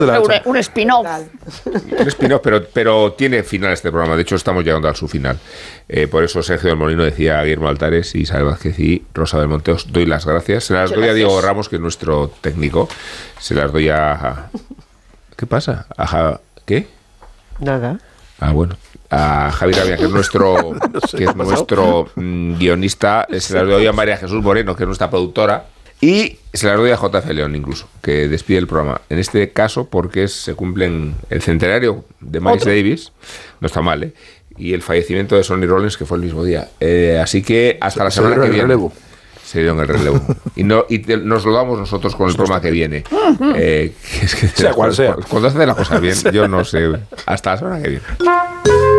Un spin-off. Un spin-off, pero tiene final este programa. De hecho, estamos llegando a su final. Por eso Sergio del Molino decía a Guillermo Altares, Isabel Vázquez y Rosa del Monte, os doy las gracias. Se las doy a Diego Ramos, que es nuestro técnico. Se las doy a... ¿Qué pasa? ¿Qué? Nada. Bueno. A Javier Avia, que es nuestro, guionista. Se las doy a María Jesús Moreno, que es nuestra productora. Y se las doy a JF León incluso, que despide el programa. En este caso, porque se cumplen el centenario de Miles Davis, no está mal, ¿eh? Y el fallecimiento de Sonny Rollins, que fue el mismo día. Así que hasta la semana que viene. Se dieron el relevo. Y nos lo damos nosotros con el programa que viene. Sea cual sea. Cuando hacen las cosas bien, yo no sé. Hasta la semana que viene.